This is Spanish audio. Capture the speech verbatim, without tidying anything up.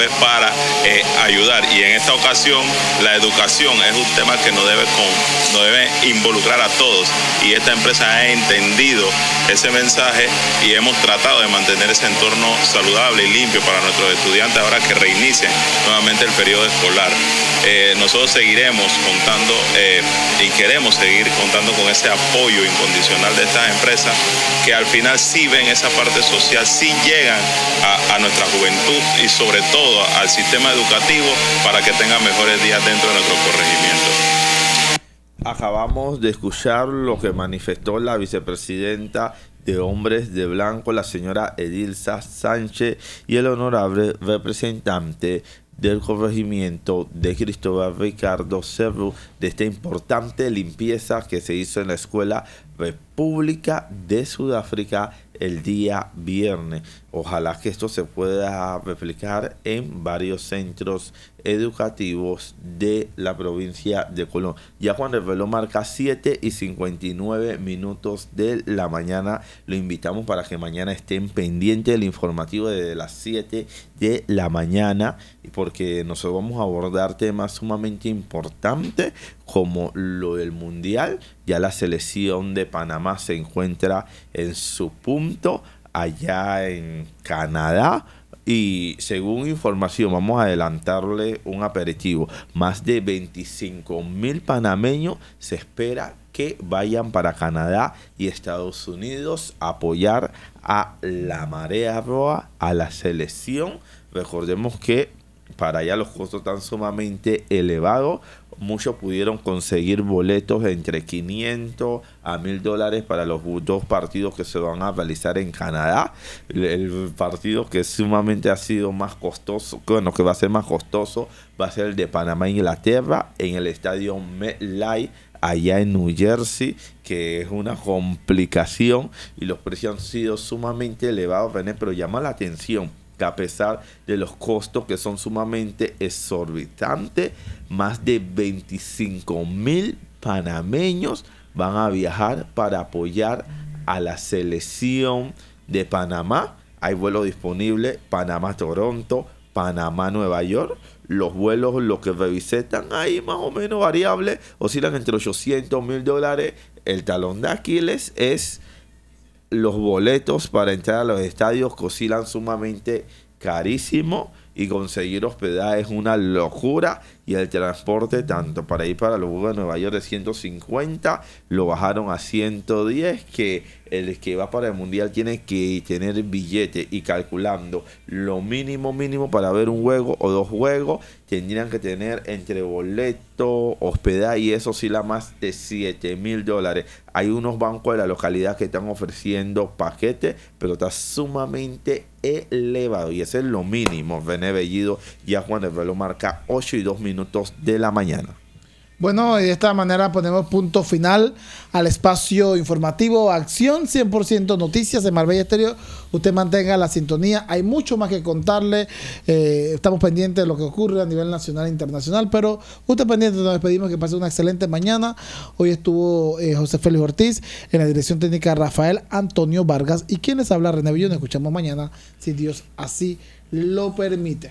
vez para eh, ayudar. Y en esta ocasión la educación es un tema que nos debe, con, nos debe involucrar a todos, y esta empresa ha entendido ese mensaje y hemos tratado de mantener ese entorno saludable y limpio para nuestros estudiantes ahora que reinicien nuevamente el periodo escolar. Eh, nosotros seguiremos contando eh, y queremos seguir contando con ese apoyo incondicional de estas empresas que al final sí ven esa parte social, sí llegan a, a nuestra juventud y sobre todo al sistema educativo para que tengan mejores días dentro de nuestro corregimiento. Acabamos de escuchar lo que manifestó la vicepresidenta de Hombres de Blanco, la señora Edilza Sánchez, y el honorable representante del corregimiento de Cristóbal Ricardo Cerro de esta importante limpieza que se hizo en la Escuela República de Sudáfrica el día viernes. Ojalá que esto se pueda replicar en varios centros educativos de la provincia de Colón. Ya cuando el reloj marca siete y cincuenta y nueve minutos de la mañana, lo invitamos para que mañana estén pendientes del informativo desde las siete de la mañana, porque nosotros vamos a abordar temas sumamente importantes como lo del Mundial. Ya la selección de Panamá se encuentra en su punto allá en Canadá, y según información, vamos a adelantarle un aperitivo, más de veinticinco mil panameños se espera que vayan para Canadá y Estados Unidos a apoyar a la Marea Roja, a la selección. Recordemos que para allá los costos están sumamente elevados. Muchos pudieron conseguir boletos de entre quinientos a mil dólares para los dos partidos que se van a realizar en Canadá. El, el partido que sumamente ha sido más costoso, bueno, que va a ser más costoso, va a ser el de Panamá e Inglaterra en el estadio MetLife allá en New Jersey, que es una complicación y los precios han sido sumamente elevados, René, pero llama la atención que a pesar de los costos que son sumamente exorbitantes, más de veinticinco mil panameños van a viajar para apoyar a la selección de Panamá. Hay vuelos disponibles, Panamá-Toronto, Panamá-Nueva York. Los vuelos, lo que revisé, están ahí más o menos variables, oscilan entre ochocientos mil dólares. El talón de Aquiles es los boletos para entrar a los estadios, que oscilan sumamente carísimo, y conseguir hospedaje es una locura, y el transporte tanto para ir para los Juegos de Nueva York de ciento cincuenta lo bajaron a ciento diez, que el que va para el Mundial tiene que tener billete, y calculando lo mínimo mínimo para ver un juego o dos juegos tendrían que tener entre boleto, hospedaje y eso oscila más de siete mil dólares. Hay unos bancos de la localidad que están ofreciendo paquetes, pero está sumamente elevado, y ese es lo mínimo. René Bellido, ya cuando el reloj marca ocho y dos minutos de la mañana. Bueno, y de esta manera ponemos punto final al espacio informativo Acción cien por ciento Noticias en Marbella Estéreo. Usted mantenga la sintonía, hay mucho más que contarle. Eh, estamos pendientes de lo que ocurre a nivel nacional e internacional, pero usted pendiente, nos despedimos, que pase una excelente mañana. Hoy estuvo eh, José Félix Ortiz, en la dirección técnica Rafael Antonio Vargas, y quien les habla, René Bellido. Nos escuchamos mañana, si Dios así lo permite.